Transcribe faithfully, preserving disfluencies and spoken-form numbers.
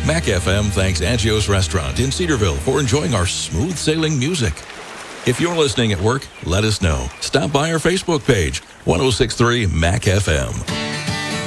Mac F M thanks Angio's Restaurant in Cedarville for enjoying our smooth sailing music. If you're listening at work, let us know. Stop by our Facebook page, ten sixty-three Mac F M.